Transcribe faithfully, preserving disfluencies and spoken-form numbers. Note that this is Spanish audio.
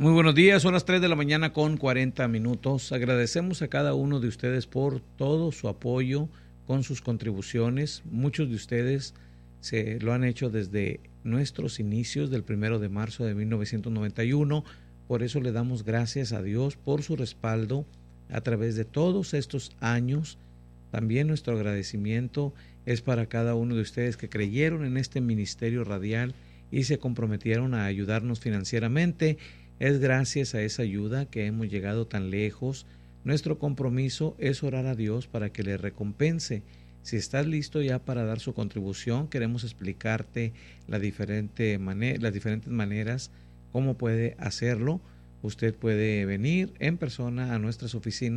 Muy buenos días, son las tres de la mañana con cuarenta minutos. Agradecemos a cada uno de ustedes por todo su apoyo con sus contribuciones. Muchos de ustedes se lo han hecho desde nuestros inicios del primero de marzo de mil novecientos noventa y uno. Por eso le damos gracias a Dios por su respaldo a través de todos estos años. También nuestro agradecimiento es para cada uno de ustedes que creyeron en este ministerio radial y se comprometieron a ayudarnos financieramente. Es gracias a esa ayuda que hemos llegado tan lejos. Nuestro compromiso es orar a Dios para que le recompense. Si estás listo ya para dar su contribución, queremos explicarte la diferente manera, las diferentes maneras cómo puede hacerlo. Usted puede venir en persona a nuestras oficinas